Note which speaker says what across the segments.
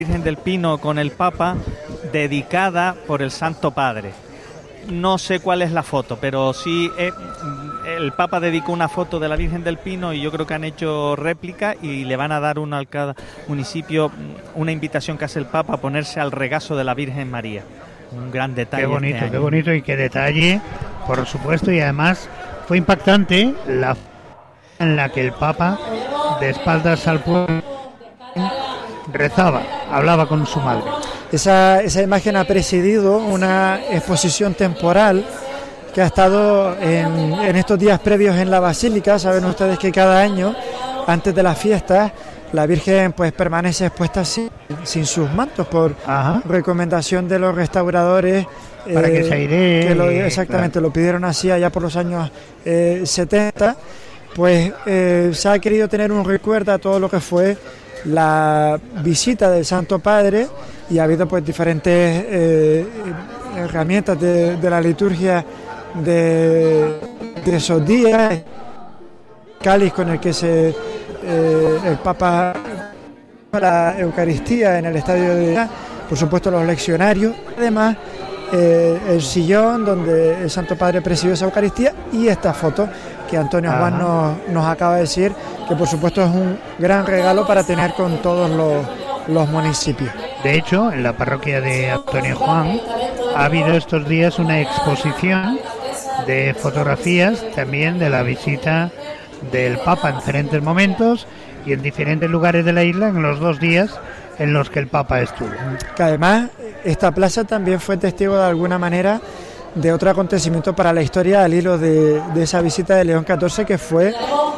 Speaker 1: Virgen del Pino con el Papa, dedicada por el Santo Padre. No sé cuál es la foto, pero sí el Papa dedicó una foto de la Virgen del Pino y yo creo que han hecho réplica y le van a dar a cada municipio una invitación que hace el Papa a ponerse al regazo de la Virgen María. Un gran detalle.
Speaker 2: Qué bonito y qué detalle, por supuesto, y además fue impactante la en la que el Papa, de espaldas al pueblo, rezaba, hablaba con su madre.
Speaker 3: Esa imagen ha presidido una exposición temporal que ha estado en estos días previos en la Basílica. Saben ustedes que cada año, antes de las fiestas, la Virgen pues permanece expuesta sin sus mantos por recomendación de los restauradores.
Speaker 2: Para que se airee.
Speaker 3: Exactamente, claro. Lo pidieron así allá por los años 70. Pues se ha querido tener un recuerdo a todo lo que fue la visita del Santo Padre, y ha habido pues diferentes herramientas de la liturgia de esos días, cáliz con el que el Papa la Eucaristía en el estadio de, por supuesto, los leccionarios, además el sillón donde el Santo Padre presidió esa Eucaristía, y esta foto que Antonio Juan nos acaba de decir, que por supuesto es un gran regalo para tener con todos los municipios.
Speaker 2: De hecho, en la parroquia de Antonio Juan ha habido estos días una exposición de fotografías también de la visita del Papa en diferentes momentos y en diferentes lugares de la isla en los 2 días en los que el Papa estuvo.
Speaker 3: Que además esta plaza también fue testigo de alguna manera de otro acontecimiento para la historia al hilo de esa visita de León XIV, que fue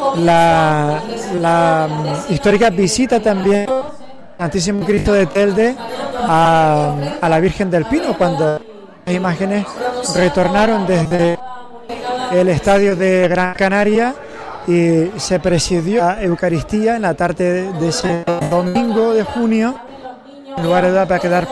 Speaker 3: la histórica visita también del Santísimo Cristo de Telde a la Virgen del Pino, cuando las imágenes retornaron desde el estadio de Gran Canaria y se presidió la Eucaristía en la tarde de ese domingo de junio, en lugar de para quedar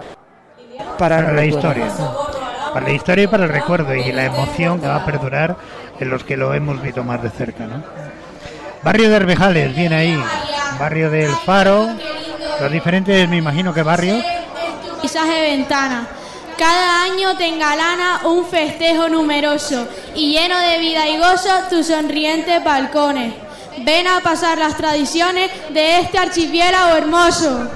Speaker 3: para
Speaker 2: la historia. Para la historia y para el recuerdo y la emoción que va a perdurar en los que lo hemos visto más de cerca, ¿no? Barrio de Herbejales, viene ahí, barrio del Faro, los diferentes, me imagino que barrios.
Speaker 4: Paisaje de ventana. Cada año te engalana un festejo numeroso y lleno de vida y gozo tus sonrientes balcones. Ven a pasar las tradiciones de este archipiélago hermoso.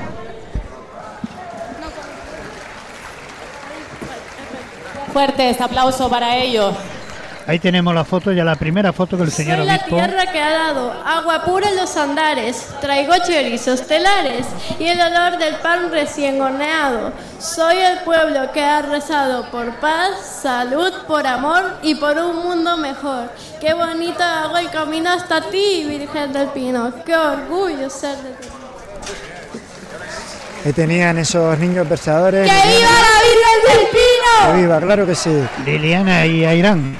Speaker 5: Fuertes aplausos para ellos.
Speaker 2: Ahí tenemos la foto, ya la primera foto que el señor obispo.
Speaker 4: Soy la tierra que ha dado agua pura en los andares, traigo chorizos telares y el olor del pan recién horneado. Soy el pueblo que ha rezado por paz, salud, por amor y por un mundo mejor. Qué bonito hago el camino hasta ti, Virgen del Pino. Qué orgullo ser de ti.
Speaker 3: Ahí tenían esos niños versadores.
Speaker 4: ¡Que viva la Virgen del Pino!
Speaker 3: ¡Que viva! Claro que sí.
Speaker 2: Liliana y Airán.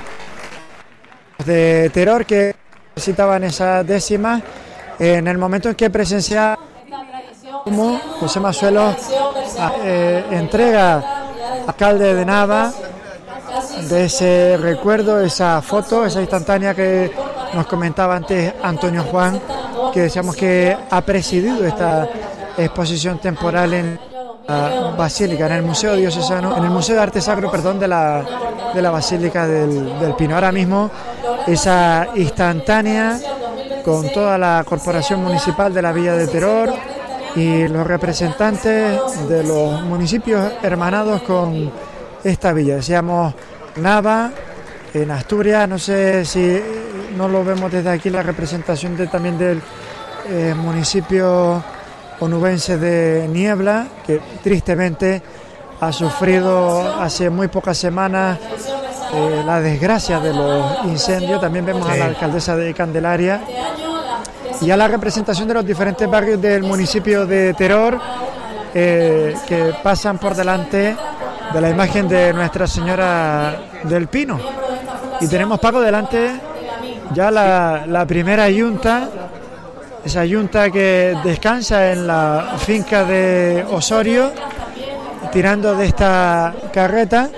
Speaker 3: De terror que visitaban esa décima en el momento en que presencia como José Masuelo entrega alcalde de Nava de ese recuerdo, esa foto, esa instantánea que nos comentaba antes Antonio Juan, que decíamos que ha presidido esta exposición temporal en la Basílica, en el Museo Diocesano, en el Museo de Arte Sacro, de la Basílica del Pino. Ahora mismo esa instantánea con toda la corporación municipal de la Villa de Teror y los representantes de los municipios hermanados con esta villa. Decíamos Nava, en Asturias, no sé si no lo vemos desde aquí, la representación también del municipio onubense de Niebla, que tristemente ha sufrido hace muy pocas semanas la desgracia de los incendios. También vemos a la alcaldesa de Candelaria y a la representación de los diferentes barrios del municipio de Teror, que pasan por delante de la imagen de Nuestra Señora del Pino. Y tenemos, Paco, delante ya la primera yunta, esa yunta que descansa en la finca de Osorio, tirando de esta carreta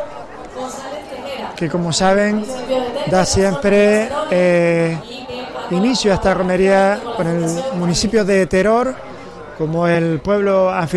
Speaker 3: que, como saben, da siempre inicio a esta romería con el municipio de Teror, como el pueblo anfitrión